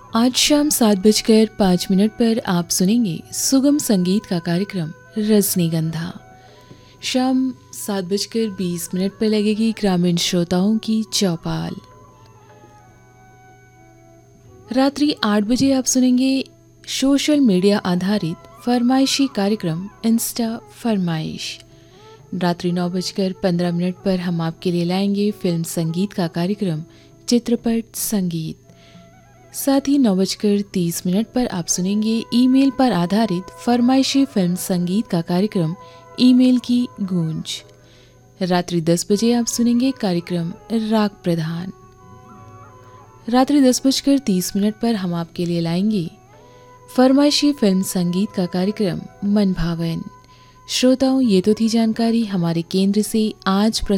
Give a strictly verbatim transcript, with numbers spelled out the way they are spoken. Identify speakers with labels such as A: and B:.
A: आज शाम सात बजकर पाँच मिनट पर आप सुनेंगे सुगम संगीत का कार्यक्रम रजनीगंधा। शाम सात बजकर बीस मिनट पर लगेगी ग्रामीण श्रोताओं की चौपाल। रात्रि आठ बजे आप सुनेंगे सोशल मीडिया आधारित फरमाइशी कार्यक्रम इंस्टा फरमाइश। रात्रि नौ बजकर पंद्रह मिनट पर हम आपके लिए लाएंगे फिल्म संगीत का कार्यक्रम चित्रपट संगीत। साथ ही नौ बजकर तीस मिनट पर आप सुनेंगे ईमेल पर आधारित फरमाइशी फिल्म संगीत का कार्यक्रम ईमेल की गूंज। रात्रि दस बजे आप सुनेंगे कार्यक्रम राग प्रधान। रात्रि दस बजकर तीस मिनट पर हम आपके लिए लाएंगे फरमाइशी फिल्म संगीत का कार्यक्रम मन भावन। श्रोताओं, ये तो थी जानकारी हमारे केंद्र से आज